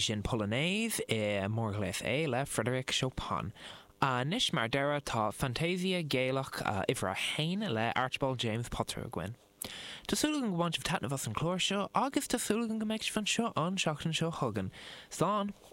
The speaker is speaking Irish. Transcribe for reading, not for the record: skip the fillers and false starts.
sin Polonaise mórglas le Frédéric Chopin. Nis mar dera tá Fantasia Gaelach ifra hain le Archibald James Potter gwen. Tásúlagan go bhaint tatna bhas an chlór seo agus tásúlagan go méid fan seo an seachtain seo thugan. Slán.